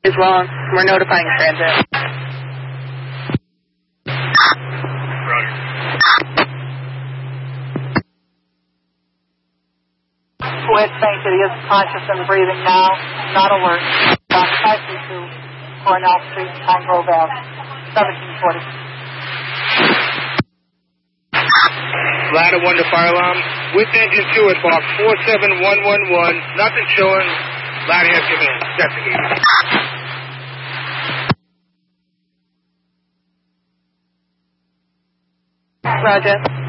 is wrong. We're notifying transit. With saying that he is conscious and breathing now, not alert. 532 Cornell Street, Pine Grove Ave, 1740. Ladder 1 to fire alarm. With engine 2 at box 47111. Nothing showing. Ladder has given investigation. Roger.